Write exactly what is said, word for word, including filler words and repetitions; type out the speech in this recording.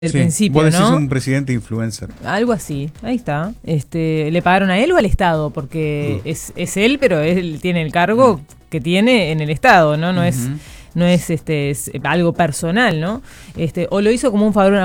del Sí, principio, vos decís ¿no? un presidente influencer. Algo así, ahí está. Este, ¿le pagaron a él o al Estado? Porque Uh. es, es él, pero él tiene el cargo mm. que tiene en el Estado, ¿no? No uh-huh. es, no es este es algo personal, ¿no? Este, o lo hizo como un favor a